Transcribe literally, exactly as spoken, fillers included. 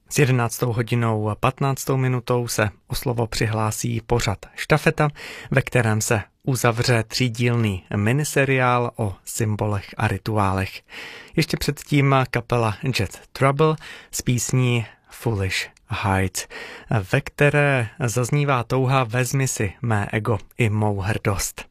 S jedenáctou hodinou a patnáctou minutou se o slovo přihlásí pořad Štafeta, ve kterém se uzavře třídílný miniseriál o symbolech a rituálech. Ještě předtím kapela Jet Trouble s písní Foolish Heights, ve které zaznívá touha vezmi si mé ego i mou hrdost.